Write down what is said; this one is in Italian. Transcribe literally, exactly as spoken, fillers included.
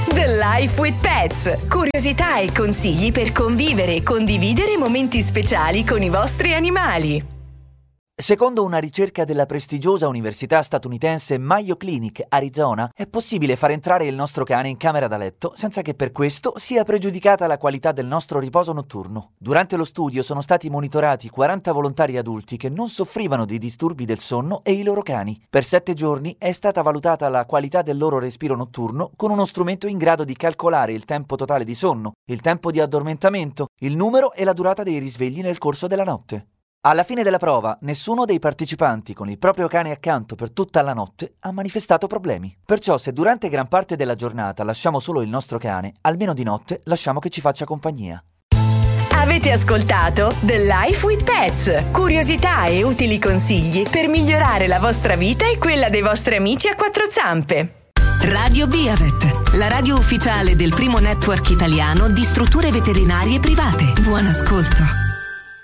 The Life with Pets. Curiosità e consigli per convivere e condividere momenti speciali con i vostri animali. Secondo una ricerca della prestigiosa università statunitense Mayo Clinic, Arizona, è possibile far entrare il nostro cane in camera da letto senza che per questo sia pregiudicata la qualità del nostro riposo notturno. Durante lo studio sono stati monitorati quaranta volontari adulti che non soffrivano di disturbi del sonno e i loro cani. Per sette giorni è stata valutata la qualità del loro respiro notturno con uno strumento in grado di calcolare il tempo totale di sonno, il tempo di addormentamento, il numero e la durata dei risvegli nel corso della notte. Alla fine della prova, nessuno dei partecipanti con il proprio cane accanto per tutta la notte ha manifestato problemi. Perciò, se durante gran parte della giornata lasciamo solo il nostro cane, almeno di notte lasciamo che ci faccia compagnia. Avete ascoltato The Life with Pets. Curiosità e utili consigli per migliorare la vostra vita e quella dei vostri amici a quattro zampe. Radio Biavet, la radio ufficiale del primo network italiano di strutture veterinarie private. Buon ascolto.